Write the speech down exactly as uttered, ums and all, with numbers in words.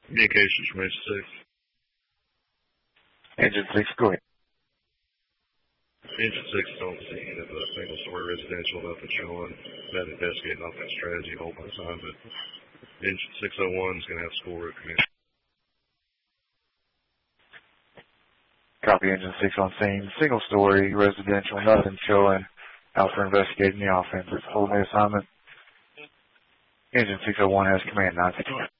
Communications from Engine six. Engine six, go ahead. Engine six is on the scene of a single-story residential, nothing showing. Been investigating offense strategy, hold my assignment. Engine six oh one is going to have school route command. Copy, Engine six on scene. Single-story residential, nothing showing. Alpha investigating the offense. Hold my assignment. Engine six oh one has command nine six one.